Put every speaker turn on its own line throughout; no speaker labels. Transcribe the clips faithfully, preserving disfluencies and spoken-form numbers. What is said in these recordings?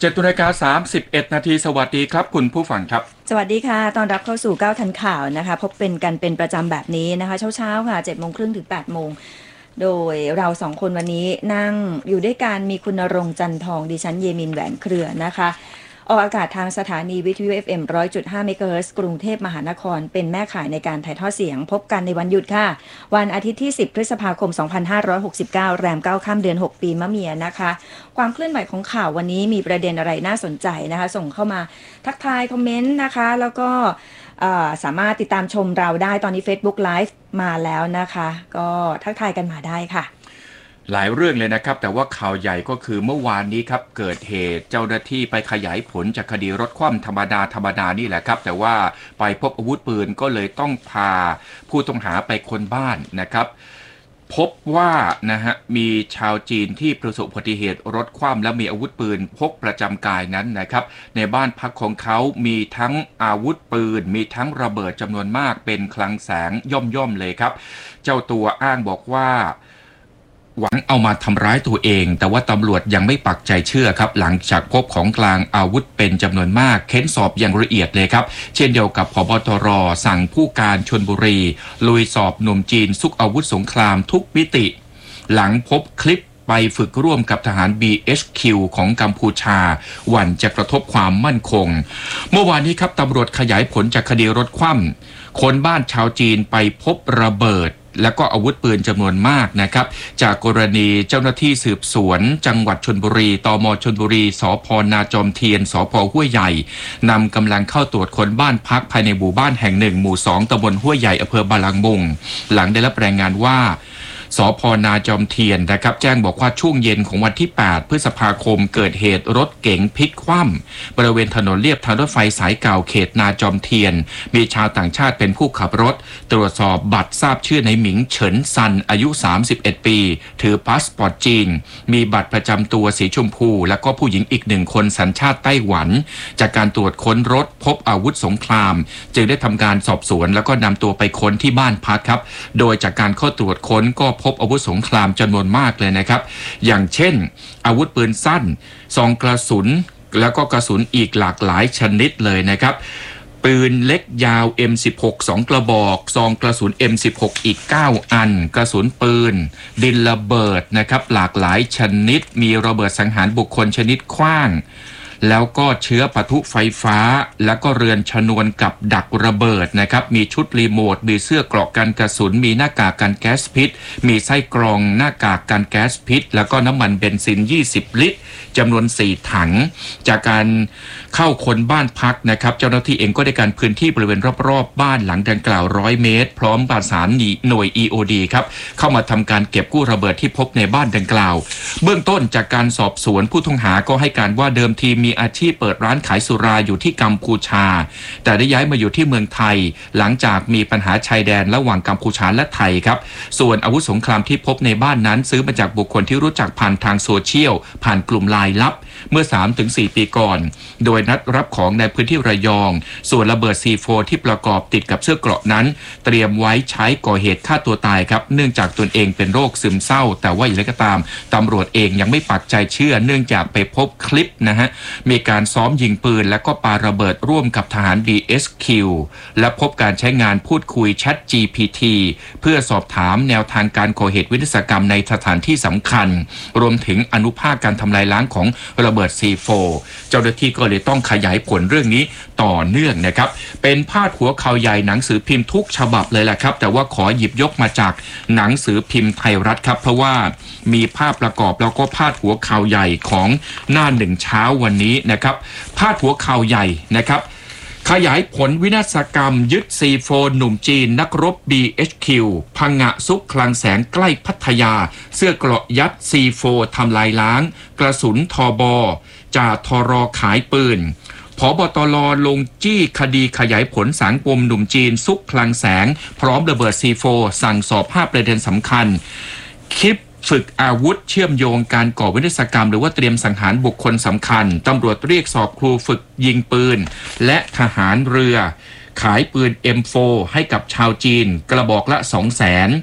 จ็ดนาฬิกาสามสิบเอ็ดนาทีสวัสดีครับคุณผู้ฟังครับ
สวัสดีค่ะตอนรับเข้าสู่เก้าทันข่าวนะคะพบเป็นกันเป็นประจำแบบนี้นะคะเช้าๆค่ะเจ็ดโมงครึ่งถึงแปดโมงโดยเราสองคนวันนี้นั่งอยู่ด้วยกันมีคุณณรงค์จันทองดิฉันเยมินแหวนเครือนะคะออกอากาศทางสถานีวิทยุ เอฟ เอ็ม หนึ่งร้อยจุดห้า เมกะเฮิรตซ์กรุงเทพมหานครเป็นแม่ข่ายในการถ่ายทอดเสียงพบกันในวันหยุดค่ะวันอาทิตย์ที่สิบพฤษภาคมสองพันห้าร้อยหกสิบเก้าแรมเก้าค่ำเดือนหกปีมะเมียนะคะความเคลื่อนไหวของข่าววันนี้มีประเด็นอะไรน่าสนใจนะคะส่งเข้ามาทักทายคอมเมนต์นะคะแล้วก็สามารถติดตามชมเราได้ตอนนี้ Facebook Live มาแล้วนะคะก็ทักทายกันมาได้ค่ะ
หลายเรื่องเลยนะครับแต่ว่าข่าวใหญ่ก็คือเมื่อวานนี้ครับเกิดเหตุเจ้าหน้าที่ไปขยายผลจากคดีรถคว่ำธรรมดาธรรมดานี่แหละครับแต่ว่าไปพบอาวุธปืนก็เลยต้องพาผู้ต้องหาไปค้นบ้านนะครับพบว่านะฮะมีชาวจีนที่ประสบอุบัติเหตุรถคว่ำและมีอาวุธปืนพกประจำกายนั้นนะครับในบ้านพักของเขามีทั้งอาวุธปืนมีทั้งระเบิดจำนวนมากเป็นคลังแสงย่อมๆเลยครับเจ้าตัวอ้างบอกว่าหวังเอามาทำร้ายตัวเองแต่ว่าตำรวจยังไม่ปักใจเชื่อครับหลังจากพบของกลางอาวุธเป็นจำนวนมากเค้นสอบอย่างละเอียดเลยครับเช่นเดียวกับผบตรสั่งผู้การชลบุรีลุยสอบหนุ่มจีนซุกอาวุธสงครามทุกมิติหลังพบคลิปไปฝึกร่วมกับทหาร บี เอช คิว ของกัมพูชาหวั่นจะกระทบความมั่นคงเมื่อวานนี้ครับตำรวจขยายผลจากคดีรถคว่ำคนบ้านชาวจีนไปพบระเบิดแล้วก็อาวุธปืนจำนวนมากนะครับจากกรณีเจ้าหน้าที่สืบสวนจังหวัดชลบุรีตม.ชลบุรีสภ.นาจอมเทียนสภ.ห้วยใหญ่นำกำลังเข้าตรวจค้นบ้านพักภายในหมู่บ้านแห่งหนึ่งหมู่สองตำบลห้วยใหญ่อำเภอบาลังมุงหลังได้รับรายงานว่าสภ.นาจอมเทียนนะครับแจ้งบอกว่าช่วงเย็นของวันที่แปดพฤษภาคมเกิดเหตุรถเก๋งพลิกคว่ำบริเวณถนนเลียบทางรถไฟสายเก่าเขตนาจอมเทียนมีชาวต่างชาติเป็นผู้ขับรถตรวจสอบบัตรทราบชื่อในหมิงเฉินซันอายุสามสิบเอ็ดปีถือพาสปอร์ตจีนมีบัตรประจำตัวสีชมพูแล้วก็ผู้หญิงอีกหนึ่งคนสัญชาติไต้หวันจากการตรวจค้นรถพบอาวุธสงครามจึงได้ทำการสอบสวนแล้วก็นำตัวไปค้นที่บ้านพักครับโดยจากการเข้าตรวจค้นก็พบอาวุธสงครามจำนวนมากเลยนะครับอย่างเช่นอาวุธปืนสั้นซองกระสุนแล้วก็กระสุนอีกหลากหลายชนิดเลยนะครับปืนเล็กยาว เอ็ม สิบหก สองกระบอกซองกระสุน เอ็ม สิบหก อีกเก้าอันกระสุนปืนดินระเบิดนะครับหลากหลายชนิดมีระเบิดสังหารบุคคลชนิดขว้างแล้วก็เชื้อปะทุไฟฟ้าแล้วก็เรือนชนวนกับดักระเบิดนะครับมีชุดรีโมทมีเสื้อเกราะกันกระสุนมีหน้ากากกันแก๊สพิษมีไส้กรองหน้ากากกันแก๊สพิษแล้วก็น้ำมันเบนซินยี่สิบลิตรจำนวนสี่ถังจากการเข้าค้นบ้านพักนะครับเจ้าหน้าที่เองก็ได้การพื้นที่บริเวณรอบๆบ้านหลังดังกล่าวร้อยเมตรพร้อมประสานหน่วย อี โอ ดี ครับเข้ามาทำการเก็บกู้ระเบิดที่พบในบ้านดังกล่าวเบื้องต้นจากการสอบสวนผู้ต้องหาก็ให้การว่าเดิมทีมีอาชีพเปิดร้านขายสุราอยู่ที่กัมพูชาแต่ได้ย้ายมาอยู่ที่เมืองไทยหลังจากมีปัญหาชายแดนระหว่างกัมพูชาและไทยครับส่วนอาวุธสงครามที่พบในบ้านนั้นซื้อมาจากบุคคลที่รู้จักผ่านทางโซเชียลผ่านกลุ่มไลน์ลับเมื่อ สามถึงสี่ ปีก่อนโดยนัดรับของในพื้นที่ระยองส่วนระเบิด ซี โฟร์ ที่ประกอบติดกับเสื้อเกราะนั้นเตรียมไว้ใช้ก่อเหตุฆ่าตัวตายครับเนื่องจากตนเองเป็นโรคซึมเศร้าแต่ว่าอย่างไรก็ตามตำรวจเองยังไม่ปักใจเชื่อเนื่องจากไปพบคลิปนะฮะมีการซ้อมยิงปืนและก็ปาระเบิดร่วมกับทหาร บี เอส คิว และพบการใช้งานพูดคุย แชท จี พี ที เพื่อสอบถามแนวทางการก่อเหตุวินาศกรรมในสถานที่สำคัญรวมถึงอนุภาคการทำลายล้างของระเบิด ซี โฟร์ เจ้าหน้าที่ก็เลยต้องขยายผลเรื่องนี้ต่อเนื่องนะครับเป็นพาดหัวข่าวใหญ่หนังสือพิมพ์ทุกฉบับเลยแหละครับแต่ว่าขอหยิบยกมาจากหนังสือพิมพ์ไทยรัฐครับเพราะว่ามีภาพประกอบแล้วก็พาดหัวข่าวใหญ่ของหน้าหนึ่งเช้าวันนี้นะครับพาดหัวข่าวใหญ่นะครับขยายผลวินาศกรรมยึด ซี โฟร์ หนุ่มจีนนักรบ บี เอช คิว พังงะซุกคลังแสงใกล้พัทยาเสื้อเกราะยัด ซี โฟร์ ทำลายล้างกระสุนทบจ่าทรขายปืนผบตรลงจี้คดีขยายผลสังปมหนุ่มจีนซุกคลังแสงพร้อมระเบิด ซี โฟร์ สั่งสอบห้าประเด็นสำคัญคลิปฝึกอาวุธเชื่อมโยงการก่อวินาศกรรมหรือว่าเตรียมสังหารบุคคลสำคัญตำรวจเรียกสอบครูฝึกยิงปืนและทหารเรือขายปืน เอ็ม โฟร์ ให้กับชาวจีนกระบอกละ สองแสน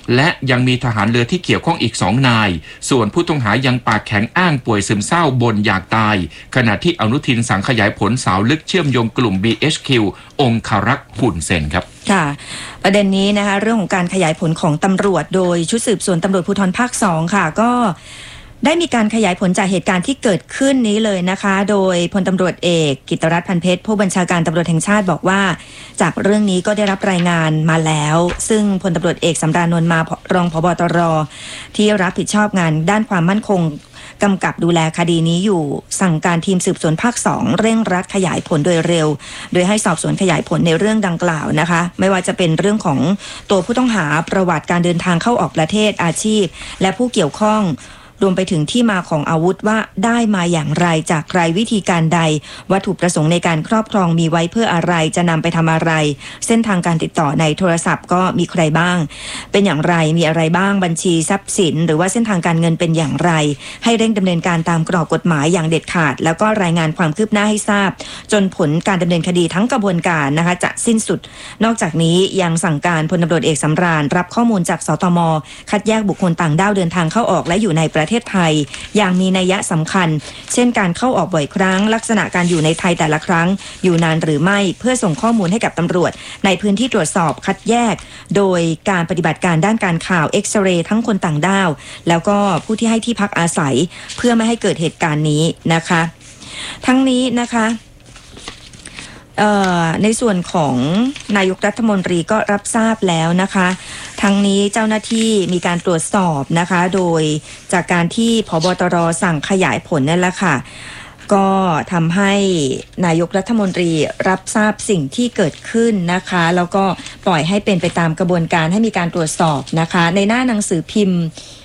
และยังมีทหารเรือที่เกี่ยวข้องอีกสองนายส่วนผู้ต้องหายังปากแข็งอ้างป่วยซึมเศร้าบ่นอยากตายขณะที่อนุทินสั่งขยายผลสาวลึกเชื่อมโยงกลุ่ม บี เอช คิว องคารักษ์หุ่นเซนครับ
ค่ะประเด็นนี้นะคะเรื่องของการขยายผลของตำรวจโดยชุดสืบสวนตำรวจภูธรภาคสองค่ะก็ได้มีการขยายผลจากเหตุการณ์ที่เกิดขึ้นนี้เลยนะคะโดยพลตำรวจเอกกิตติรัตน์ พันเพชรผู้บัญชาการตำรวจแห่งชาติบอกว่าจากเรื่องนี้ก็ได้รับรายงานมาแล้วซึ่งพลตำรวจเอกสำราญ นวลมารองผบ.ตร.ที่รับผิดชอบงานด้านความมั่นคงกำกับดูแลคดีนี้อยู่สั่งการทีมสืบสวนภาคสองเร่งรัดขยายผลโดยเร็วโดยให้สอบสวนขยายผลในเรื่องดังกล่าวนะคะไม่ว่าจะเป็นเรื่องของตัวผู้ต้องหาประวัติการเดินทางเข้าออกประเทศอาชีพและผู้เกี่ยวข้องรวมไปถึงที่มาของอาวุธว่าได้มาอย่างไรจากใครวิธีการใดวัตถุประสงค์ในการครอบครองมีไว้เพื่ออะไรจะนำไปทำอะไรเส้นทางการติดต่อในโทรศัพท์ก็มีใครบ้างเป็นอย่างไรมีอะไรบ้างบัญชีทรัพย์สินหรือว่าเส้นทางการเงินเป็นอย่างไรให้เร่งดำเนินการตามกรอบกฎหมายอย่างเด็ดขาดแล้วก็รายงานความคืบหน้าให้ทราบจนผลการดำเนินคดีทั้งกระบวนการนะคะจะสิ้นสุดนอกจากนี้ยังสั่งการพลตำรวจเอกสำราญรับข้อมูลจากสตม.คัดแยกบุคคลต่างด้าวเดินทางเข้าออกและอยู่ในประเทศไทยอย่างมีนัยสำคัญเช่นการเข้าออกบ่อยครั้งลักษณะการอยู่ในไทยแต่ละครั้งอยู่นานหรือไม่เพื่อส่งข้อมูลให้กับตำรวจในพื้นที่ตรวจสอบคัดแยกโดยการปฏิบัติการด้านการข่าวเอ็กซเรย์ทั้งคนต่างด้าวแล้วก็ผู้ที่ให้ที่พักอาศัยเพื่อไม่ให้เกิดเหตุการณ์นี้นะคะทั้งนี้นะคะในส่วนของนายกรัฐมนตรีก็รับทราบแล้วนะคะทั้งนี้เจ้าหน้าที่มีการตรวจสอบนะคะโดยจากการที่ผบ.ตร.สั่งขยายผลนั่นแหละค่ะก็ทำให้นายกรัฐมนตรีรับทราบสิ่งที่เกิดขึ้นนะคะแล้วก็ปล่อยให้เป็นไปตามกระบวนการให้มีการตรวจสอบนะคะในหน้าหนังสือพิมพ์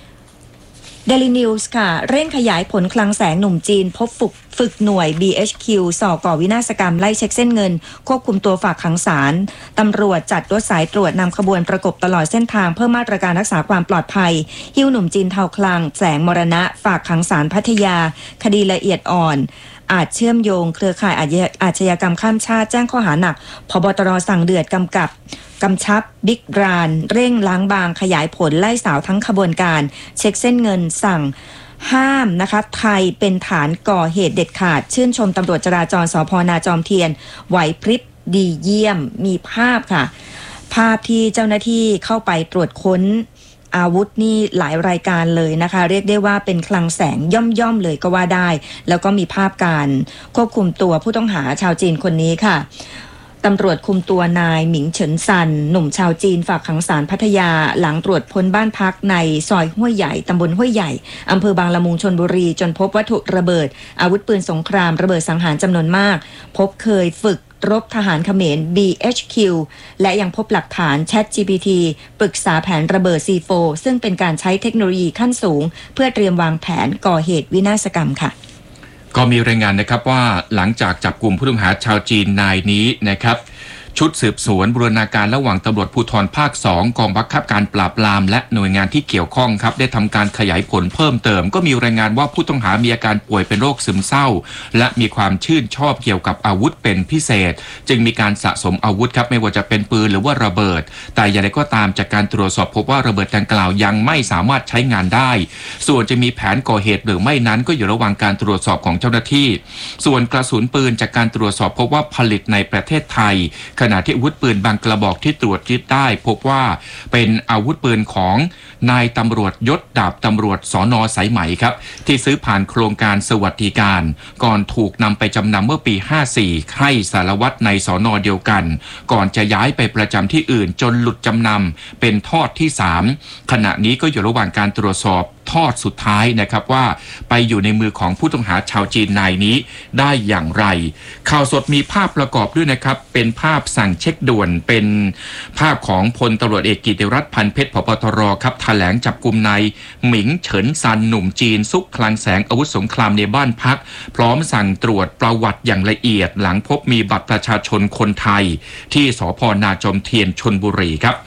Daily News ค่ะเร่งขยายผลคลังแสงหนุ่มจีนพบฝึกฝึกหน่วย บี เอช คิว ส่อก่อวินาศกรรมไล่เช็คเส้นเงินควบคุมตัวฝากขังศาลตำรวจจัดรถสายตรวจนำขบวนประกบตลอดเส้นทางเพิ่มมาตรการรักษาความปลอดภัยหิ้วหนุ่มจีนเทาคลังแสงมรณะฝากขังศาลพัทยาคดีละเอียดอ่อนอาจเชื่อมโยงเครือข่ายอาชญากรรมข้ามชาติแจ้งข้อหาหนักผบ.ตร.สั่งเดือดกำกับกำชับบิ๊กรานเร่งล้างบางขยายผลไล่สาวทั้งขบวนการเช็คเส้นเงินสั่งห้ามนะคะไทยเป็นฐานก่อเหตุเด็ดขาดชื่นชมตำรวจจราจรสภ.นาจอมเทียนไหวพริบดีเยี่ยมมีภาพค่ะภาพที่เจ้าหน้าที่เข้าไปตรวจค้นอาวุธนี่หลายรายการเลยนะคะเรียกได้ว่าเป็นคลังแสงย่อมๆเลยก็ว่าได้แล้วก็มีภาพการควบคุมตัวผู้ต้องหาชาวจีนคนนี้ค่ะตำรวจคุมตัวนายหมิงเฉินซันหนุ่มชาวจีนฝากขังศาลพัทยาหลังตรวจพ้นบ้านพักในซอยห้วยใหญ่ตำบลห้วยใหญ่อำเภอบางละมุงชลบุรีจนพบวัตถุระเบิดอาวุธปืนสงครามระเบิดสังหารจำนวนมากพบเคยฝึกรบทหารเขมร บี เอช คิว และยังพบหลักฐาน แชท จี พี ที ปรึกษาแผนระเบิด ซี โฟร์ ซึ่งเป็นการใช้เทคโนโลยีขั้นสูงเพื่อเตรียมวางแผนก่อเหตุวินาศกรรมค่ะ
ก็มีรายงานนะครับว่าหลังจากจับกลุ่มผู้ต้องหาชาวจีนนายนี้นะครับชุดสืบสวนบูรณาการระหว่างตำรวจภูธรภาคสองกองบังคับการปราบปรามและหน่วยงานที่เกี่ยวข้องครับได้ทำการขยายผลเพิ่มเติมก็มีรายงานว่าผู้ต้องหามีอาการป่วยเป็นโรคซึมเศร้าและมีความชื่นชอบเกี่ยวกับอาวุธเป็นพิเศษจึงมีการสะสมอาวุธครับไม่ว่าจะเป็นปืนหรือว่าระเบิดแต่อย่างไรก็ตามจากการตรวจสอบพบว่าระเบิดดังกล่าวยังไม่สามารถใช้งานได้ส่วนจะมีแผนก่อเหตุหรือไม่นั้นก็อยู่ระหว่างการตรวจสอบของเจ้าหน้าที่ส่วนกระสุนปืนจากการตรวจสอบพบว่าผลิตในประเทศไทยขณะที่อาวุธปืนบางกระบอกที่ตรวจยึดได้พบว่าเป็นอาวุธปืนของนายตำรวจยศดาบตำรวจสน.สายไหมครับที่ซื้อผ่านโครงการสวัสดิการก่อนถูกนำไปจำนำเมื่อปีห้าสี่ให้สารวัตรในสน.เดียวกันก่อนจะย้ายไปประจำที่อื่นจนหลุดจำนำเป็นทอดที่สามขณะนี้ก็อยู่ระหว่างการตรวจสอบทอดสุดท้ายนะครับว่าไปอยู่ในมือของผู้ต้องหาชาวจีนนายนี้ได้อย่างไรข่าวสดมีภาพประกอบด้วยนะครับเป็นภาพสั่งเช็คด่วนเป็นภาพของพลตำรวจเอกกิติรัตน์ พันเพชรผบ.ตร.ครับแถลงจับกุมนายหมิงเฉินซันหนุ่มจีนซุกคลังแสงอาวุธสงครามในบ้านพักพร้อมสั่งตรวจประวัติอย่างละเอียดหลังพบมีบัตรประชาชนคนไทยที่สภ.นาจอมเทียนชลบุรีครับ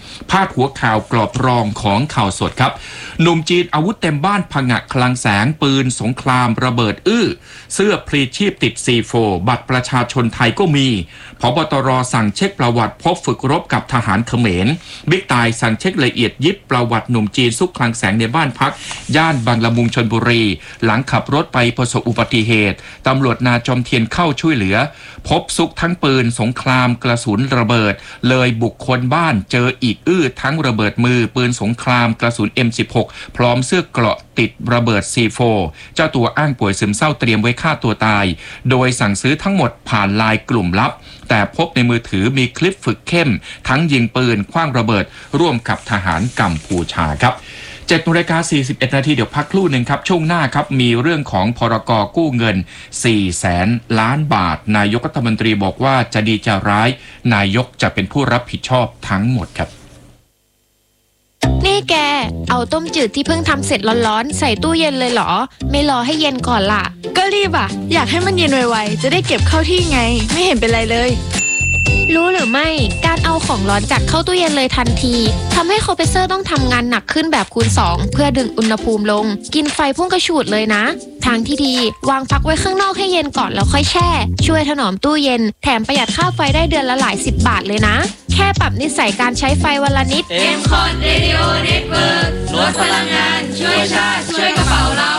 พาดหัวข่าวกรอบรองของข่าวสดครับหนุ่มจีนอาวุธเต็มบ้านผงะคลังแสงปืนสงครามระเบิดอื้อเสื้อพลีชีพติด ซี โฟร์ บัตรประชาชนไทยก็มีผบตรสั่งเช็คประวัติพบฝึกรบกับทหารเขมรบิ๊กตายสั่งเช็คละเอียดยิบประวัติหนุ่มจีนซุกคลังแสงในบ้านพักย่านบางละมุงชลบุรีหลังขับรถไปประสบอุบัติเหตุตำรวจนาจอมเทียนเข้าช่วยเหลือพบซุกทั้งปืนสงครามกระสุนระเบิดเลยบุกคนบ้านเจออีกอื้อทั้งระเบิดมือปืนสงครามกระสุน เอ็ม สิบหก พร้อมเสื้อเกราะติดระเบิด ซี โฟร์ เจ้าตัวอ้างป่วยซึมเศร้าเตรียมไว้ฆ่าตัวตายโดยสั่งซื้อทั้งหมดผ่านไลน์กลุ่มลับแต่พบในมือถือมีคลิปฝึกเข้มทั้งยิงปืนขว้างระเบิดร่วมกับทหารกัมพูชาครับเจ็ดนาฬิกาสี่สิบเอ็ดนาทีเดี๋ยวพักครู่หนึ่งครับช่วงหน้าครับมีเรื่องของพรกกู้เงินสี่แสนล้านบาทนายกรัฐมนตรีบอกว่าจะดีจะร้ายนายกจะเป็นผู้รับผิดชอบทั้งหมดครับ
นี่แกเอาต้มจืดที่เพิ่งทำเสร็จร้อนๆใส่ตู้เย็นเลยเหรอไม่รอให้เย็นก่อนล่ะ
ก็รีบอ่ะอยากให้มันเย็นไวๆจะได้เก็บเข้าที่ไงไม่เห็นเป็นไรเลย
รู้หรือไม่การเอาของร้อนจากเข้าตู้เย็นเลยทันทีทำให้คอมเพรสเซอร์ต้องทำงานหนักขึ้นแบบคูณสองเพื่อดึงอุณหภูมิลงกินไฟพุ่งกระฉูดเลยนะทางที่ดีวางพักไว้ข้างนอกให้เย็นก่อนแล้วค่อยแช่ช่วยถนอมตู้เย็นแถมประหยัดค่าไฟได้เดือนละหลายสิบบาทเลยนะแค่ปรับนิสัยการใช้ไฟวันละนิด
เอ็ม คอ Radio Network ลดพลังงานช่วยชาติช่วยกระเป๋าเรา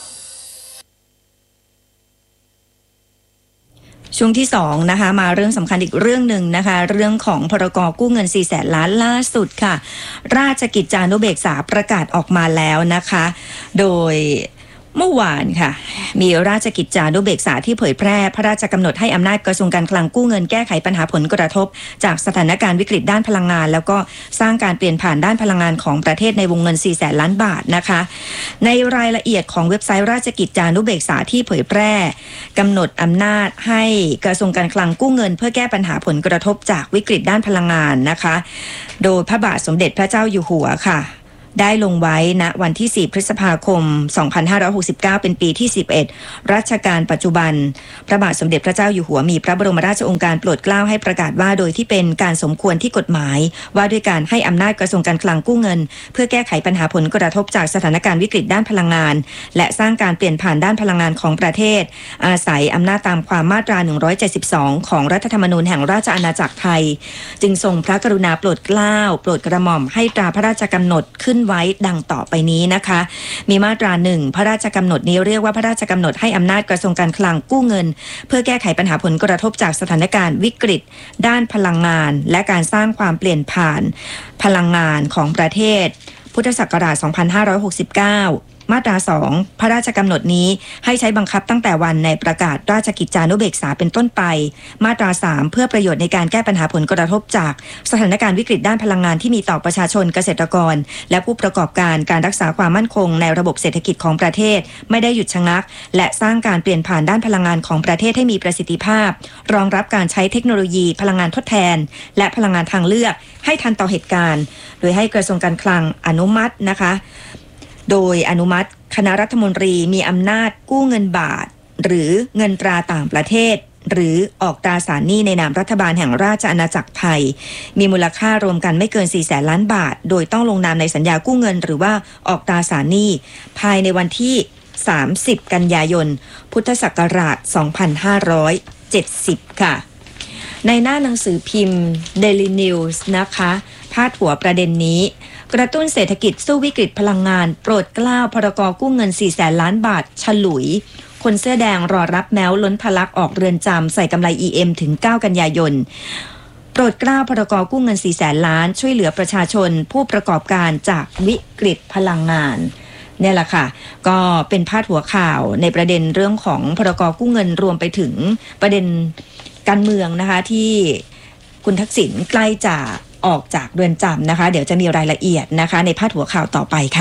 ช่วงที่สองนะคะมาเรื่องสำคัญอีกเรื่องหนึ่งนะคะเรื่องของพรกกู้เงินสี่แสนล้านล่าสุดค่ะราชกิจจานุเบกษาประกาศออกมาแล้วนะคะโดยเมื่อวานค่ะมีราชกิจจานุเบกษาที่เผยแพร่พระราชกำหนดให้อำนาจกระทรวงการคลังกู้เงินแก้ไขปัญหาผลกระทบจากสถานการณ์วิกฤตด้านพลังงานแล้วก็สร้างการเปลี่ยนผ่านด้านพลังงานของประเทศในวงเงินสี่แสนล้านบาทนะคะในรายละเอียดของเว็บไซต์ราชกิจจานุเบกษาที่เผยแพร่กำหนดอำนาจให้กระทรวงการคลังกู้เงินเพื่อแก้ปัญหาผลกระทบจากวิกฤตด้านพลังงานนะคะโดยพระบาทสมเด็จพระเจ้าอยู่หัวค่ะได้ลงไว้ณวันที่สี่พฤษภาคมสองพันห้าร้อยหกสิบเก้าเป็นปีที่สิบเอ็ดรัชกาลปัจจุบันพระบาทสมเด็จพระเจ้าอยู่หัวมีพระบรมราชโองการโปรดเกล้าให้ประกาศว่าโดยที่เป็นการสมควรที่กฎหมายว่าด้วยการให้อำนาจกระทรวงการคลังกู้เงินเพื่อแก้ไขปัญหาผลกระทบจากสถานการณ์วิกฤตด้านพลังงานและสร้างการเปลี่ยนผ่านด้านพลังงานของประเทศอาศัยอำนาจตามความมาตราหนึ่งร้อยเจ็ดสิบสองของรัฐธรรมนูญแห่งราชอาณาจักรไทยจึงทรงพระกรุณาโปรดเกล้าโปรดกระหม่อมให้ตราพระราชกำหนดขึ้นไว้ดังต่อไปนี้นะคะมีมาตราหนึ่งพระราชกำหนดนี้เรียกว่าพระราชกำหนดให้อำนาจกระทรวงการคลังกู้เงินเพื่อแก้ไขปัญหาผลกระทบจากสถานการณ์วิกฤตด้านพลังงานและการสร้างความเปลี่ยนผ่านพลังงานของประเทศพุทธศักราชสองพันห้าร้อยหกสิบเก้ามาตราสองพระราชกำหนดนี้ให้ใช้บังคับตั้งแต่วันในประกาศราชกิจจานุเบกษาเป็นต้นไปมาตราสามเพื่อประโยชน์ในการแก้ปัญหาผลกระทบจากสถานการณ์วิกฤตด้านพลังงานที่มีต่อประชาชนเกษตรกรและผู้ประกอบการการรักษาความมั่นคงในระบบเศรษฐกิจของประเทศไม่ได้หยุดชะงักและสร้างการเปลี่ยนผ่านด้านพลังงานของประเทศให้มีประสิทธิภาพรองรับการใช้เทคโนโลยีพลังงานทดแทนและพลังงานทางเลือกให้ทันต่อเหตุการณ์โดยให้กระทรวงการคลังอนุมัตินะคะโดยอนุมัติคณะรัฐมนตรีมีอำนาจกู้เงินบาทหรือเงินตราต่างประเทศหรือออกตราสารหนี้ในนามรัฐบาลแห่งราชอาณาจักรไทยมีมูลค่ารวมกันไม่เกินสี่แสนล้านบาทโดยต้องลงนามในสัญญากู้เงินหรือว่าออกตราสารหนี้ภายในวันที่สามสิบกันยายนพุทธศักราชสองพันห้าร้อยเจ็ดสิบค่ะในหน้าหนังสือพิมพ์ Daily News นะคะพาดหัวประเด็นนี้กระตุ้นเศรษฐกิจสู้วิกฤตพลังงานโปรดเกล้าพรกกู้เงินสี่แสนล้านบาทฉลุยคนเสื้อแดงรอรับแม้วล้นทะลักออกเรือนจำใส่กำไร อี เอ็ม ถึงเก้ากันยายนโปรดเกล้าพรกกู้เงินสี่แสนล้านช่วยเหลือประชาชนผู้ประกอบการจากวิกฤตพลังงานเนี่ยแหละค่ะก็เป็นพาดหัวข่าวในประเด็นเรื่องของพรกกู้เงินรวมไปถึงประเด็นการเมืองนะคะที่คุณทักษิณใกล้จะออกจากเรือนจำนะคะเดี๋ยวจะมีรายละเอียดนะคะในพาดหัวข่าวต่อไปค่ะ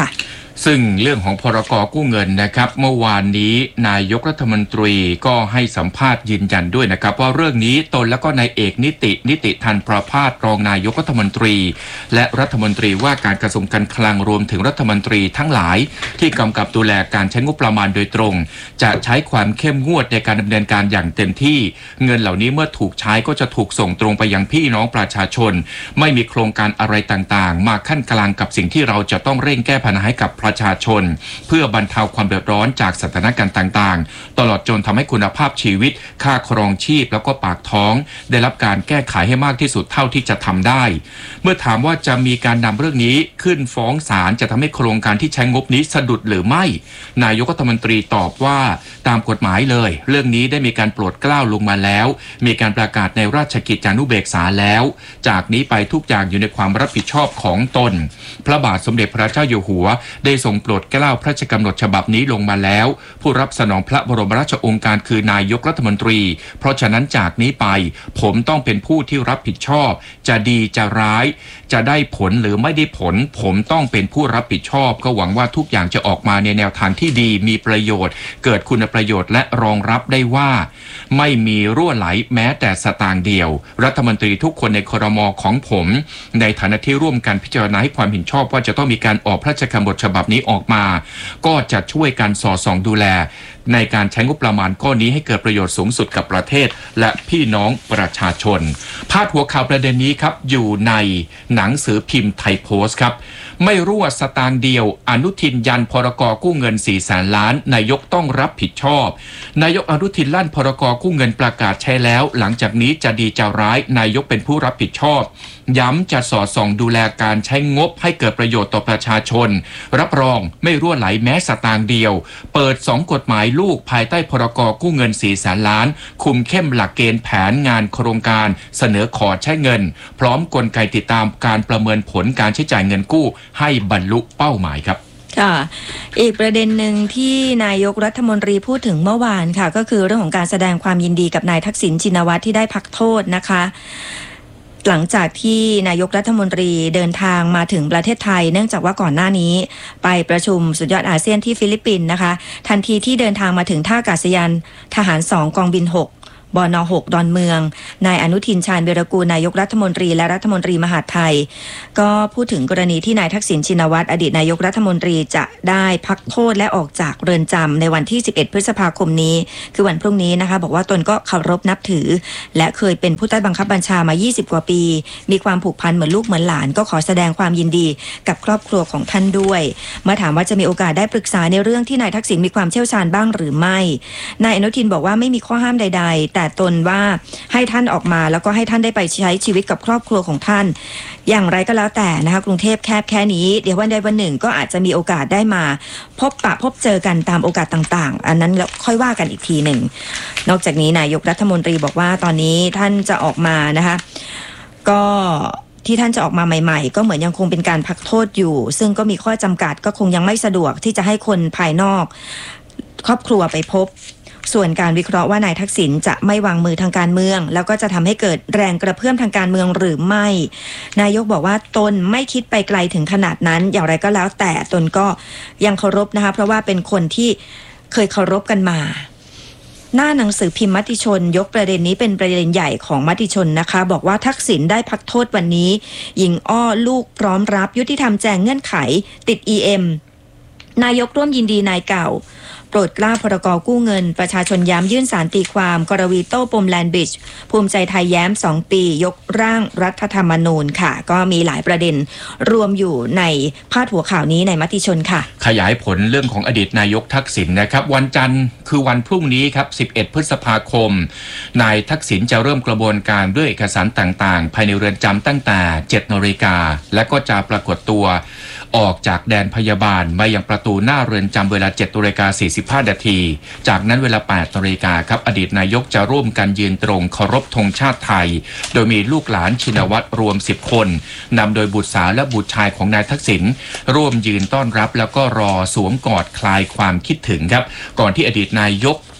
ซึ่งเรื่องของพรก.กู้เงินนะครับเมื่อวานนี้นายกรัฐมนตรีก็ให้สัมภาษณ์ยืนยันด้วยนะครับว่าเรื่องนี้ตนแล้วก็นายเอกนิตินิติธันประภาสรองนายกรัฐมนตรีและรัฐมนตรีว่าการกระทรวงการคลังรวมถึงรัฐมนตรีทั้งหลายที่กำกับดูแลการใช้งบประมาณโดยตรงจะใช้ความเข้มงวดในการดำเนินการอย่างเต็มที่เงินเหล่านี้เมื่อถูกใช้ก็จะถูกส่งตรงไปยังพี่น้องประชาชนไม่มีโครงการอะไรต่างๆมาขั้นกลางกับสิ่งที่เราจะต้องเร่งแก้ปัญหาให้กับประชาชนเพื่อบรรเทาความเดือดร้อนจากสถานการณ์ต่างๆตลอดจนทำให้คุณภาพชีวิตค่าครองชีพแล้วก็ปากท้องได้รับการแก้ไขให้มากที่สุดเท่าที่จะทำได้เมื่อถามว่าจะมีการนำเรื่องนี้ขึ้นฟ้องศาลจะทำให้โครงการที่ใช้งบนี้สะดุดหรือไม่นายกรัฐมนตรีตอบว่าตามกฎหมายเลยเรื่องนี้ได้มีการโปรดเกล้าลงมาแล้วมีการประกาศในราชกิจจานุเบกษาแล้วจากนี้ไปทุกอย่างอยู่ในความรับผิดชอบของตนพระบาทสมเด็จพระเจ้าอยู่หัวได้ทรงโปรดเกล้าพระราชกำหนดฉบับนี้ลงมาแล้วผู้รับสนองพระบรมราชโองการคือนายกรัฐมนตรีเพราะฉะนั้นจากนี้ไปผมต้องเป็นผู้ที่รับผิดชอบจะดีจะร้ายจะได้ผลหรือไม่ได้ผลผมต้องเป็นผู้รับผิดชอบก็หวังว่าทุกอย่างจะออกมาในแนวทางที่ดีมีประโยชน์เกิดคุณประโยชน์และรองรับได้ว่าไม่มีรั่วไหลแม้แต่สตางค์เดียวรัฐมนตรีทุกคนในครม.ของผมในฐานะที่ร่วมกันพิจารณาให้ความเห็นชอบว่าจะต้องมีการออกพระราชกำหนดฉบับนี้ออกมาก็จะช่วยกันสอดส่องดูแลในการใช้งบประมาณก้อนนี้ให้เกิดประโยชน์สูงสุดกับประเทศและพี่น้องประชาชนพาดหัวข่าวประเด็นนี้ครับอยู่ในหนังสือพิมพ์ไทยโพสต์ครับไม่รั่วสตางค์เดียวอนุทินยันพรก.กู้เงินสี่แสนล้านนายกต้องรับผิดชอบนายกอนุทินลั่นพรก.กู้เงินประกาศใช้แล้วหลังจากนี้จะดีจะร้ายนายกเป็นผู้รับผิดชอบย้ำจะสอดส่องดูแลการใช้งบให้เกิดประโยชน์ต่อประชาชนรับรองไม่รั่วไหลแม้สตางค์เดียวเปิดสองกฎหมายลูกภายใต้พรก.กู้เงินสี่แสนล้านคุมเข้มหลักเกณฑ์แผนงานโครงการเสนอขอใช้เงินพร้อมกลไกติดตามการประเมินผลการใช้จ่ายเงินกู้ให้บรรลุเป้าหมายครับ
ค่ะอีกประเด็นหนึ่งที่นายกรัฐมนตรีพูดถึงเมื่อวานค่ะก็คือเรื่องของการแสดงความยินดีกับนายทักษิณชินวัตรที่ได้พักโทษนะคะหลังจากที่นายกรัฐมนตรีเดินทางมาถึงประเทศไทยเนื่องจากว่าก่อนหน้านี้ไปประชุมสุดยอดอาเซียนที่ฟิลิปปินส์นะคะทันทีที่เดินทางมาถึงท่าอากาศยานทหารสองกองบินหกบน.หก ดอนเมืองนายอนุทินชาญวีรกูลนายกรัฐมนตรีและรัฐมนตรีมหาดไทยก็พูดถึงกรณีที่นายทักษิณชินวัตรอดีตนายกรัฐมนตรีจะได้พักโทษและออกจากเรือนจำในวันที่สิบเอ็ดพฤษภาคมนี้คือวันพรุ่งนี้นะคะบอกว่าตนก็เคารพนับถือและเคยเป็นผู้ใต้บังคับบัญชามายี่สิบกว่าปีมีความผูกพันเหมือนลูกเหมือนหลานก็ขอแสดงความยินดีกับครอบครัวของท่านด้วยเมื่อถามว่าจะมีโอกาสได้ปรึกษาในเรื่องที่นายทักษิณมีความเชี่ยวชาญบ้างหรือไม่นายอนุทินบอกว่าไม่มีข้อห้ามใดๆแต่ตนว่าให้ท่านออกมาแล้วก็ให้ท่านได้ไปใช้ชีวิตกับครอบครัวของท่านอย่างไรก็แล้วแต่นะคะกรุงเทพแคบแค่นี้เดี๋ยววันใดวันหนึ่งก็อาจจะมีโอกาสได้มาพบปะพบเจอกันตามโอกาสต่างๆอันนั้นแล้วค่อยว่ากันอีกทีหนึ่งนอกจากนี้นายกรัฐมนตรีบอกว่าตอนนี้ท่านจะออกมานะคะก็ที่ท่านจะออกมาใหม่ๆก็เหมือนยังคงเป็นการพักโทษอยู่ซึ่งก็มีข้อจำกัดก็คงยังไม่สะดวกที่จะให้คนภายนอกครอบครัวไปพบส่วนการวิเคราะห์ว่านายทักษิณจะไม่วางมือทางการเมืองแล้วก็จะทำให้เกิดแรงกระเพื่อมทางการเมืองหรือไม่นายกบอกว่าตนไม่คิดไปไกลถึงขนาดนั้นอย่างไรก็แล้วแต่ตนก็ยังเคารพนะคะเพราะว่าเป็นคนที่เคยเคารพกันมาหน้าหนังสือพิมพ์มติชนยกประเด็นนี้เป็นประเด็นใหญ่ของมติชนนะคะบอกว่าทักษิณได้พักโทษวันนี้หญิงอ้อลูกพร้อมรับยุติธรรมแจงเงื่อนไขติด อี เอ็ม นายกร่วมยินดีนายเก่าโปรดเกล้าพรก.กู้เงินประชาชนย้ำยื่นศาลตีความกรวีโต้ปมแลนด์บริดจ์ภูมิใจไทยแย้มสองปียกร่างรัฐธรรมนูญค่ะก็มีหลายประเด็นรวมอยู่ในพาดหัวข่าวนี้ในมติชนค่ะ
ขยายผลเรื่องของอดีตนายกทักษิณนะครับวันจันทร์คือวันพรุ่งนี้ครับสิบเอ็ดพฤษภาคมนายทักษิณจะเริ่มกระบวนการด้วยเอกสารต่างๆภายในเรือนจำตั้งแต่เจ็ดนาฬิกาและก็จะปรากฏตัวออกจากแดนพยาบาลมายังประตูหน้าเรือนจำเวลา เจ็ดนาฬิกาสี่สิบห้านาทีจากนั้นเวลา แปดนาฬิกาครับอดีตนายกจะร่วมกันยืนตรงเคารพธงชาติไทยโดยมีลูกหลานชินวัตรรวมสิบคนนำโดยบุตรสาวและบุตรชายของนายทักษิณร่วมยืนต้อนรับแล้วก็รอสวมกอดคลายความคิดถึงครับก่อนที่อดีตนายก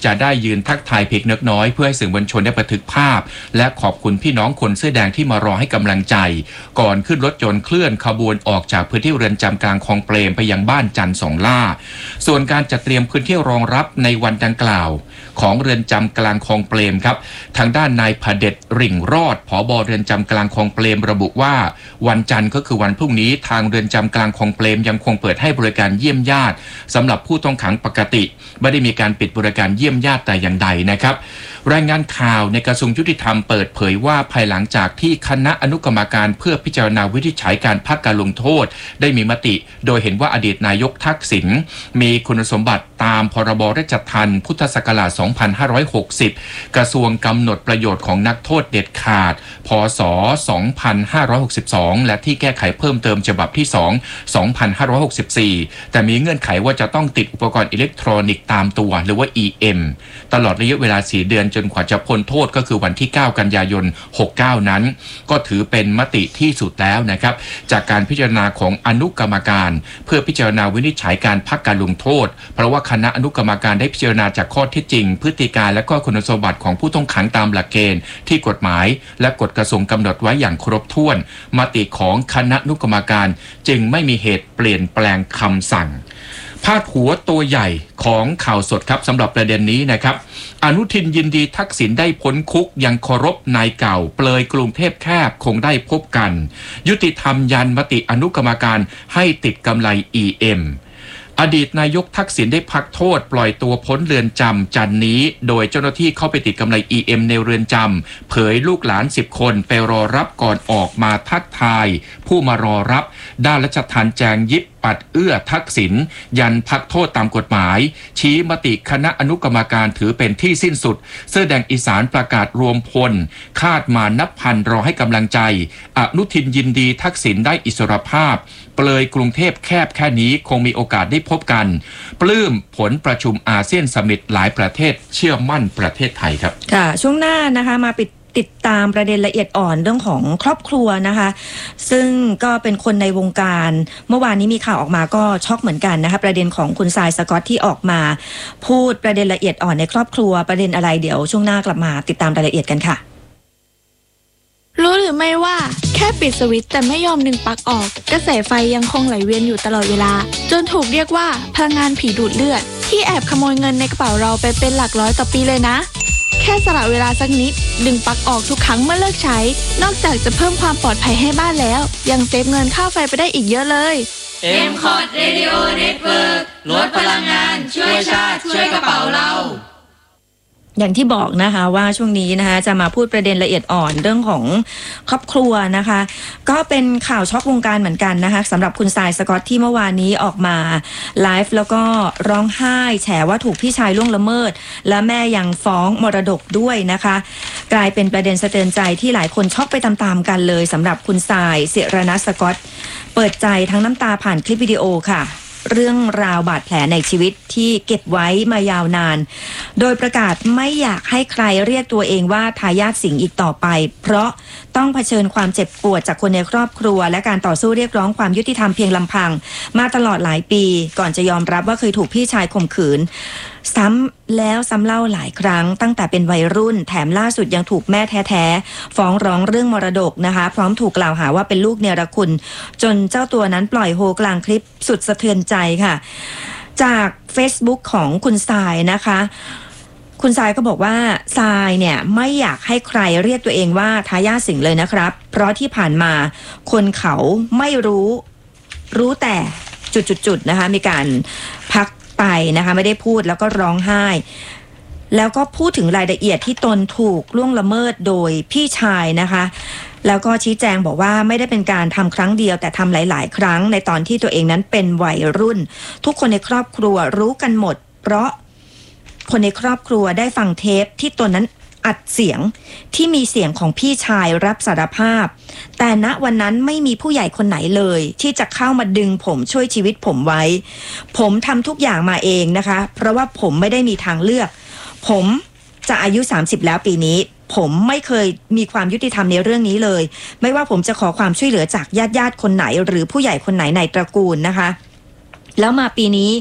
จะได้ยืนทักทายเพียงเล็กน้อยเพื่อให้สื่อมวลชนได้บันทึกภาพและขอบคุณพี่น้องคนเสื้อแดงที่มารอให้กำลังใจก่อนขึ้นรถยนต์เคลื่อนขบวนออกจากพื้นที่เรือนจำกลางคลองเปรมไปยังบ้านจันทร์สองล่าส่วนการจัดเตรียมพื้นที่รองรับในวันดังกล่าวของเรือนจำกลางคลองเปรมครับทางด้านนายพเดชริ่งรอดผบ.เรือนจำกลางคลองเปรมระบุว่าวันจันทร์ก็คือวันพรุ่งนี้ทางเรือนจำกลางคลองเปรมยังคงเปิดให้บริการเยี่ยมญาติสำหรับผู้ต้องขังปกติไม่ได้มีการปิดบริการเยี่ยมญาติแต่อย่างใดนะครับรายงานข่าวในกระทรวงยุติธรรมเปิดเผยว่าภายหลังจากที่คณะอนุกรรมการเพื่อพิจารณาวินิจฉัยการพักการลงโทษได้มีมติโดยเห็นว่าอดีตนายกทักษิณมีคุณสมบัติตามพรบราชทัณฑ์พุทธศักราชสองพันห้าร้อยหกสิบกระทรวงกำหนดประโยชน์ของนักโทษเด็ดขาดพ.ศ. สองพันห้าร้อยหกสิบสองและที่แก้ไขเพิ่มเติมฉบับที่สอง สองพันห้าร้อยหกสิบสี่แต่มีเงื่อนไขว่าจะต้องติดอุปกรณ์อิเล็กทรอนิกส์ตามตัวหรือว่า อี เอ็ม ตลอดระยะเวลาสี่เดือนจนกว่าจะพ้นโทษก็คือวันที่เก้ากันยายนหกสิบเก้านั้นก็ถือเป็นมติที่สุดแล้วนะครับจากการพิจารณาของอนุกรรมการเพื่อพิจารณาวินิจฉัยการพักการลงโทษเพราะว่าคณะอนุกรรมการได้พิจารณาจากข้อเท็จจริงพฤติการและก็คุณสมบัติของผู้ต้องขังตามหลักเกณฑ์ที่กฎหมายและกฎกระทรวงกำหนดไว้อย่างครบถ้วนมติของคณะอนุกรรมการจึงไม่มีเหตุเปลี่ยนแปลงคำสั่งพาดหัวตัวใหญ่ของข่าวสดครับสำหรับประเด็นนี้นะครับอนุทินยินดีทักษิณได้พ้นคุกยังเคารพนายเก่าเปลยกรุงเทพแคบคงได้พบกันยุติธรรมยันมติอนุกรรมการให้ติดกำไร อี เอ็ม อดีตนายกทักษิณได้พักโทษปล่อยตัวพ้นเรือนจำจันนี้โดยเจ้าหน้าที่เข้าไปติดกำไร อี เอ็ม ในเรือนจำเผยลูกหลานสิบคนไปรอรับก่อนออกมาทักทายผู้มารอรับด้านราชทัณฑ์แจงยิบปัดเอื้อทักษิณยันพักโทษตามกฎหมายชี้มติคณะอนุกรรมการถือเป็นที่สิ้นสุดเสื้อแดงอีสานประกาศรวมพลคาดมานับพันรอให้กำลังใจอนุทินยินดีทักษิณได้อิสรภาพเปลยกรุงเทพแคบแค่นี้คงมีโอกาสได้พบกันปลื้มผลประชุมอาเซียนซัมมิตหลายประเทศเชื่อมั่นประเทศไทยครับ
ค่ะช่วงหน้านะคะมาปิดติดตามประเด็นละเอียดอ่อนเรื่องของครอบครัวนะคะซึ่งก็เป็นคนในวงการเมื่อวานนี้มีข่าวออกมาก็ช็อกเหมือนกันนะคะประเด็นของคุณทรายสกอตที่ออกมาพูดประเด็นละเอียดอ่อนในครอบครัวประเด็นอะไรเดี๋ยวช่วงหน้ากลับมาติดตามรายละเอียดกันค่ะ
รู้หรือไม่ว่าแค่ปิดสวิตช์แต่ไม่ยอมดึงปลั๊กออกกระแสไฟยังคงไหลเวียนอยู่ตลอดเวลาจนถูกเรียกว่าพลังงานผีดูดเลือดที่แอบขโมยเงินในกระเป๋าเราไปเป็นหลักร้อยต่อปีเลยนะแค่สละเวลาสักนิดดึงปลั๊กออกทุกครั้งเมื่อเลิกใช้นอกจากจะเพิ่มความปลอดภัยให้บ้านแล้วยังเซฟเงินค่าไฟไปได้อีกเยอะเลย
เอ็ม คอร์ด Radio Network ลดพลังงานช่วยชาติช่วยกระเป๋าเรา
อย่างที่บอกนะคะว่าช่วงนี้นะคะจะมาพูดประเด็นละเอียดอ่อนเรื่องของครอบครัวนะคะก็เป็นข่าวช็อกวงการเหมือนกันนะคะสำหรับคุณทรายสกอตที่เมื่อวานนี้ออกมาไลฟ์แล้วก็ร้องไห้แฉว่าถูกพี่ชายล่วงละเมิดและแม่ยังฟ้องมรดกด้วยนะคะกลายเป็นประเด็นสะเทือนใจที่หลายคนช็อกไปตามๆกันเลยสำหรับคุณทรายศิรณัฐสกอตเปิดใจทั้งน้ำตาผ่านคลิปวิดีโอค่ะเรื่องราวบาดแผลในชีวิตที่เก็บไว้มายาวนานโดยประกาศไม่อยากให้ใครเรียกตัวเองว่าทายาทสิงห์อีกต่อไปเพราะต้องเผชิญความเจ็บปวดจากคนในครอบครัวและการต่อสู้เรียกร้องความยุติธรรมเพียงลำพังมาตลอดหลายปีก่อนจะยอมรับว่าเคยถูกพี่ชายข่มขืนซ้ำแล้วซ้ำเล่าหลายครั้งตั้งแต่เป็นวัยรุ่นแถมล่าสุดยังถูกแม่แท้ๆฟ้องร้องเรื่องมรดกนะคะพร้อมถูกกล่าวหาว่าเป็นลูกเนรคุณจนเจ้าตัวนั้นปล่อยโฮกลางคลิปสุดสะเทือนใจค่ะจาก Facebook ของคุณทรายนะคะคุณทรายก็บอกว่าทรายเนี่ยไม่อยากให้ใครเรียกตัวเองว่าทายาทสิงห์เลยนะครับเพราะที่ผ่านมาคนเขาไม่รู้รู้แต่จุดๆๆนะคะมีการพักไปนะคะไม่ได้พูดแล้วก็ร้องไห้แล้วก็พูดถึงรายละเอียดที่ตนถูกล่วงละเมิดโดยพี่ชายนะคะแล้วก็ชี้แจงบอกว่าไม่ได้เป็นการทำครั้งเดียวแต่ทำหลายๆครั้งในตอนที่ตัวเองนั้นเป็นวัยรุ่นทุกคนในครอบครัวรู้กันหมดเพราะคนในครอบครัวได้ฟังเทปที่ตนนั้นอัดเสียงที่มีเสียงของพี่ชายรับสารภาพแต่ณวันนั้นไม่มีผู้ใหญ่คนไหนเลยที่จะเข้ามาดึงผมช่วยชีวิตผมไว้ผมทำทุกอย่างมาเองนะคะเพราะว่าผมไม่ได้มีทางเลือกผมจะอายุสามสิบแล้วปีนี้ผมไม่เคยมีความยุติธรรมในเรื่องนี้เลยไม่ว่าผมจะขอความช่วยเหลือจากญาติญาติคนไหนหรือผู้ใหญ่คนไหนในตระกูลนะคะแล้วมาปีนี้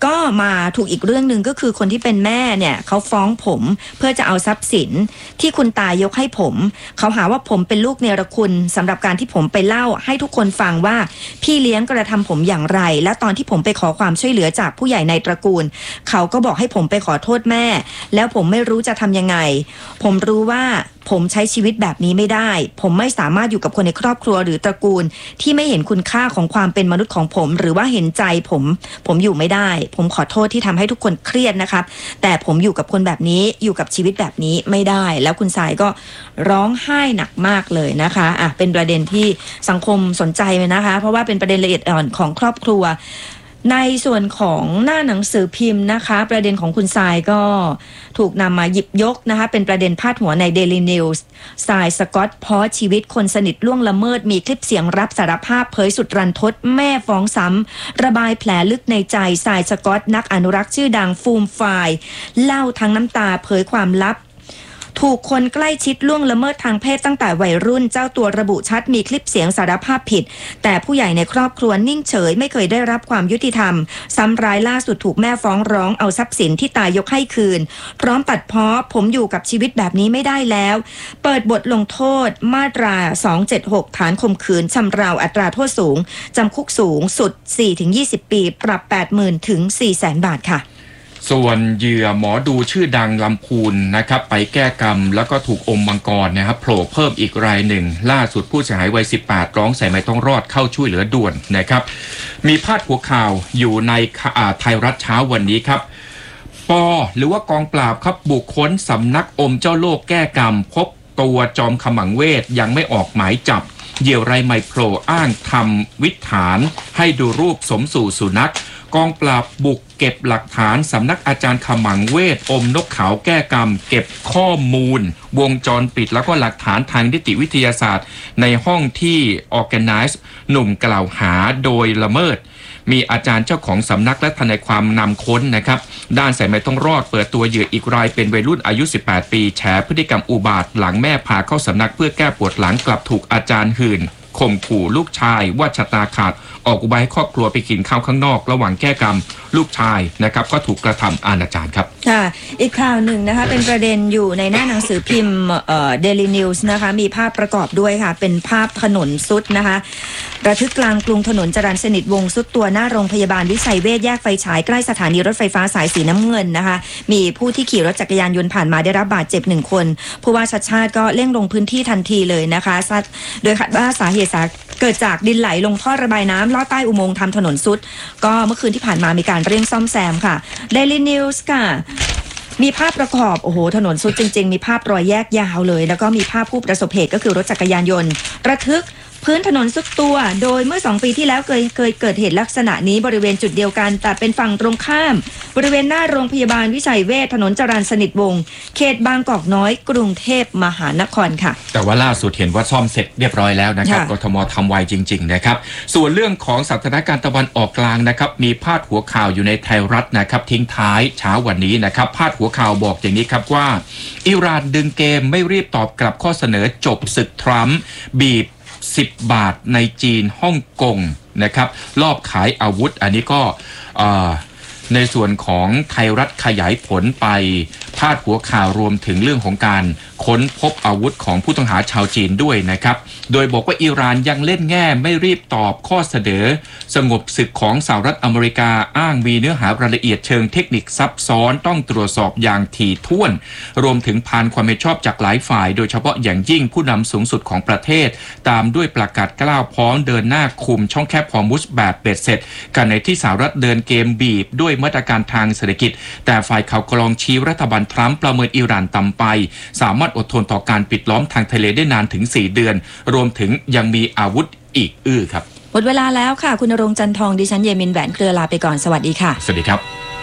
ก็มาถูกอีกเรื่องหนึ่งก็คือคนที่เป็นแม่เนี่ยเขาฟ้องผมเพื่อจะเอาทรัพย์สินที่คุณตายกให้ผมเขาหาว่าผมเป็นลูกเนรคุณสำหรับการที่ผมไปเล่าให้ทุกคนฟังว่าพี่เลี้ยงกระทำผมอย่างไรและตอนที่ผมไปขอความช่วยเหลือจากผู้ใหญ่ในตระกูลเขาก็บอกให้ผมไปขอโทษแม่แล้วผมไม่รู้จะทำยังไงผมรู้ว่าผมใช้ชีวิตแบบนี้ไม่ได้ผมไม่สามารถอยู่กับคนในครอบครัวหรือตระกูลที่ไม่เห็นคุณค่าของความเป็นมนุษย์ของผมหรือว่าเห็นใจผมผมอยู่ไม่ได้ผมขอโทษที่ทำให้ทุกคนเครียดนะครับแต่ผมอยู่กับคนแบบนี้อยู่กับชีวิตแบบนี้ไม่ได้แล้วคุณสายก็ร้องไห้หนักมากเลยนะคะอ่ะเป็นประเด็นที่สังคมสนใจเลยนะคะเพราะว่าเป็นประเด็นละเอียดอ่อนของครอบครัวในส่วนของหน้าหนังสือพิมพ์นะคะประเด็นของคุณทรายก็ถูกนำมาหยิบยกนะคะเป็นประเด็นพาดหัวใน Daily News ทรายสกอตเพราะชีวิตคนสนิทล่วงละเมิดมีคลิปเสียงรับสารภาพเผยสุดรันทดแม่ฟ้องซ้ำระบายแผลลึกในใจทรายสกอตนักอนุรักษ์ชื่อดังฟูมไฟล์เล่าทั้งน้ำตาเผยความลับถูกคนใกล้ชิดล่วงละเมิดทางเพศตั้งแต่วัยรุ่นเจ้าตัวระบุชัดมีคลิปเสียงสารภาพผิดแต่ผู้ใหญ่ในครอบครัวนิ่งเฉยไม่เคยได้รับความยุติธรรมซ้ำร้ายล่าสุดถูกแม่ฟ้องร้องเอาทรัพย์สินที่ตายยกให้คืนพร้อมตัดพ้อผมอยู่กับชีวิตแบบนี้ไม่ได้แล้วเปิดบทลงโทษมาตราสองเจ็ดหกฐานข่มขืนชำเราอัตราโทษสูงจำคุกสูงสุด สี่ถึงยี่สิบ ปีปรับ แปดหมื่น ถึง สี่แสน บาทค่ะ
ส่วนเหยื่อหมอดูชื่อดังลำพูนนะครับไปแก้กรรมแล้วก็ถูกอมมังกรนะครับโผล่เพิ่มอีกรายหนึ่งล่าสุดผู้เสียหายวัยสิบแปดร้องสายไหมต้องรอดเข้าช่วยเหลือด่วนนะครับมีพาดหัวข่าวอยู่ในไทยรัฐเช้าวันนี้ครับปอหรือว่ากองปราบครับบุกค้นสำนักอมเจ้าโลกแก้กรรมพบตัวจอมขมังเวทยังไม่ออกหมายจับเหยี่ยวไรไมโครอ้างทำวิถานให้ดูรูปสมสู่สุนัขกองปราบบุกเก็บหลักฐานสำนักอาจารย์ขมังเวทอมนกเขาแก้กรรมเก็บข้อมูลวงจรปิดแล้วก็หลักฐานทางนิติวิทยาศาสตร์ในห้องที่ Organize หนุ่มกล่าวหาโดยละเมิดมีอาจารย์เจ้าของสำนักและทนายความนำค้นนะครับด้านสายไหมต้องรอดเปิดตัวเหยื่ออีกรายเป็นวัยรุ่นอายุสิบแปดปีแฉพฤติกรรมอุบาทหลังแม่พาเข้าสำนักเพื่อแก้ปวดหลังกลับถูกอาจารย์หื่นข่มขู่ลูกชายว่าชะตาขาดออกอุบายครอบครัวไปกินข้าวข้างนอกระหว่างแก้กรรมลูกชายนะครับก็ถูกกระทำอนาจารครับ
ค่ะอีกข่าวหนึ่งนะคะเป็นประเด็นอยู่ในหน้าหนังสือพิมพ์เอ่อ Daily News นะคะมีภาพประกอบด้วยค่ะเป็นภาพถนนซุดนะคะระทึกกลางกรุงถนนจรัญสนิทวงศ์ซุดตัวหน้าโรงพยาบาลวิชัยเวชแยกไฟฉายใกล้สถานีรถไฟฟ้าสายสีน้ำเงินนะคะมีผู้ที่ขี่รถจักรยานยนต์ผ่านมาได้รับบาดเจ็บหนึ่งคนผู้ว่าชัชชาติก็เร่งลงพื้นที่ทันทีเลยนะคะโดยคาดว่าสาเหตุเกิดจากดินไหลลงท่อระบายน้ำลอดใต้อุโมงค์ทำถนนซุดก็เมื่อคืนที่ผ่านมามีการเร่งซ่อมแซมค่ะ Daily News ค่ะมีภาพประกอบโอ้โหถนนซุดจริงๆมีภาพรอยแยกยาวเลยแล้วก็มีภาพผู้ประสบเหตุก็คือรถจักรยานยนต์ระทึกพื้นถนนซุดตัวโดยเมื่อสองปีที่แล้วเคยเคยเกิดเหตุลักษณะนี้บริเวณจุดเดียวกันแต่เป็นฝั่งตรงข้ามบริเวณหน้าโรงพยาบาลวิชัยเวชถนนจรัญสนิทวงศ์เขตบางกอกน้อยกรุงเทพมหานครค่ะ
แต่ว่าล่าสุดเห็นว่าซ่อมเสร็จเรียบร้อยแล้วนะครับกทมทำไวจริงๆนะครับส่วนเรื่องของสถานการณ์ตะวันออกกลางนะครับมีพาดหัวข่าวอยู่ในไทยรัฐนะครับทิ้งท้ายเช้าวันนี้นะครับพาดหัวข่าวบอกอย่างนี้ครับว่าอิหร่านดึงเกมไม่รีบตอบกลับข้อเสนอจบศึกทรัมป์บีบสิบบาทในจีนฮ่องกงนะครับลอบขายอาวุธอันนี้ก็ในส่วนของไทยรัฐขยายผลไปพาดหัวข่าวรวมถึงเรื่องของการค้นพบอาวุธของผู้ต้องหาชาวจีนด้วยนะครับโดยบอกว่าอิหร่านยังเล่นแง่ไม่รีบตอบข้อเสนอสงบศึกของสหรัฐอเมริกาอ้างมีเนื้อหารายละเอียดเชิงเทคนิคซับซ้อนต้องตรวจสอบอย่างถี่ถ้วนรวมถึงผ่านความเห็นชอบจากหลายฝ่ายโดยเฉพาะอย่างยิ่งผู้นำสูงสุดของประเทศตามด้วยประกาศกล้าวพร้อมเดินหน้าคุมช่องแคบฮอร์มุซแบบเบ็ดเสร็จกันในที่สหรัฐเดินเกมบีบด้วยมาตรการทางเศรษฐกิจแต่ฝ่ายข่าวกรองชี้รัฐบาลทรัมป์ประเมินอิหร่านต่ำไปสามารถอดทนต่อการปิดล้อมทางทะเลได้นานถึงสี่เดือนรวมถึงยังมีอาวุธอีกอื้อครับ
หมดเวลาแล้วค่ะคุณณรงค์จันทองดิฉันเยมินแหวนเครือลาไปก่อนสวัสดีค่ะ
สวัสดีครับ